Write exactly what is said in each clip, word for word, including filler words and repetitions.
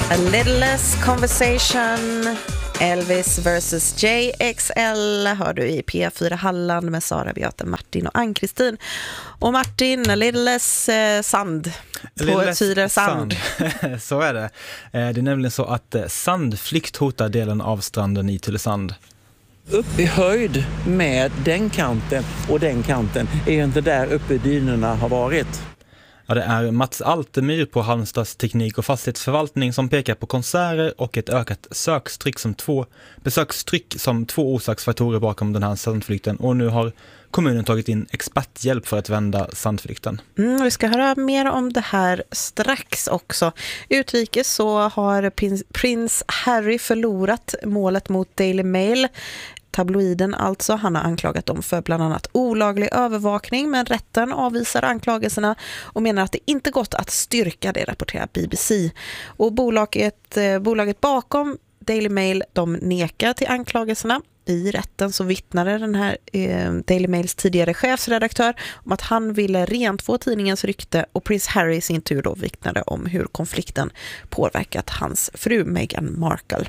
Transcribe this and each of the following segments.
A Little Less Conversation, Elvis versus J X L hör du i P fyra Halland med Sara, Beata, Martin och Ann-Kristin. Och Martin, A Little Less eh, sand på Tyre sand. sand. Så är det. Det är nämligen så att sandflykt hotar delen av stranden i Tylösand. Upp i höjd med den kanten och den kanten är inte där uppe dynorna har varit. Ja, det är Mats Altemyr på Halmstads teknik- och fastighetsförvaltning som pekar på konserter och ett ökat sökstryck som två, besökstryck som två orsaksfaktorer bakom den här sandflykten. Och nu har kommunen tagit in experthjälp för att vända sandflykten. Mm, vi ska höra mer om det här strax också. Utrikes så har prins Harry förlorat målet mot Daily Mail. Tabloiden alltså, han har anklagat dem för bland annat olaglig övervakning, men rätten avvisar anklagelserna och menar att det inte gått att styrka det, rapporterar B B C. Och bolaget, eh, bolaget bakom Daily Mail, de nekar till anklagelserna. I rätten så vittnade den här eh, Daily Mails tidigare chefsredaktör om att han ville rent få tidningens rykte, och prins Harry i sin tur då vittnade om hur konflikten påverkat hans fru Meghan Markle.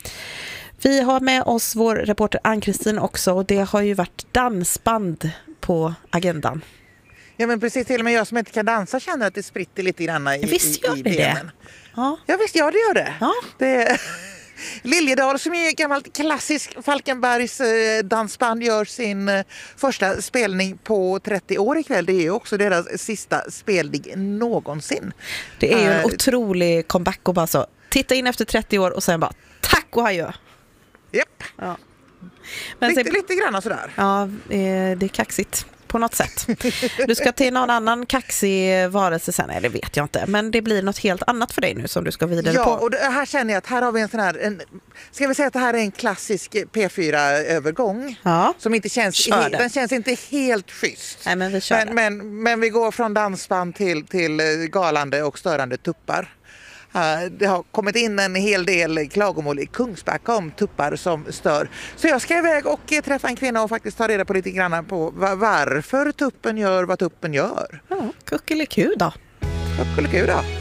Vi har med oss vår reporter Ann-Kristin också, och det har ju varit dansband på agendan. Ja, men precis, till och med jag som inte kan dansa känner att det spritter lite grann i, visst i, gör i det benen. Ja. Ja, visst gör det gör det. Ja. det Liljedal, som är gammalt klassisk Falkenbergs eh, dansband, gör sin eh, första spelning på trettio år ikväll. Det är ju också deras sista spelning någonsin. Det är ju en uh, otrolig comeback och bara så titta in efter trettio år och sen bara tack och adjö. Japp. Ja. Men lite, se, lite grann sådär. Ja, det är kaxigt på något sätt. Du ska till någon annan kaxig varelse sen, eller vet jag inte. Men det blir något helt annat för dig nu som du ska vidare ja, på. Ja, och det, här känner jag att här har vi en sån här, en, ska vi säga att det här är en klassisk P fyra-övergång. Ja. Som inte känns, he, den känns inte helt schysst. Nej, men vi kör men, men, men vi går från dansband till, till galande och störande tuppar. Det har kommit in en hel del klagomål i Kungsbacka om tuppar som stör. Så jag ska iväg och träffa en kvinna och faktiskt ta reda på lite grann på varför tuppen gör vad tuppen gör. Ja, kuckeliku då. Kuckeliku då.